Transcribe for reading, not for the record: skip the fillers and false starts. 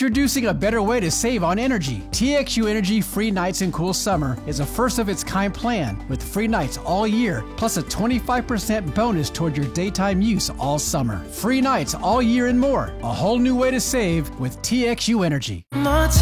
Introducing a better way to save on energy. TXU Energy Free Nights and Cool Summer is a first-of-its-kind plan with free nights all year, plus a 25% bonus toward your daytime use all summer. Free nights all year and more. A whole new way to save with TXU Energy. More time.